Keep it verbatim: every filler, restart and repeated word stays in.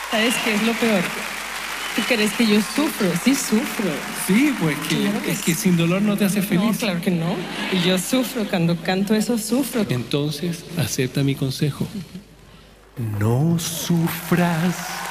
¿Sabes qué es lo peor? ¿Tú crees que yo sufro? Sí sufro. Sí, pues que, Claro que es que sin dolor no te hace feliz. No, claro que no. Y yo sufro, cuando canto eso sufro. Entonces, acepta mi consejo. No sufras.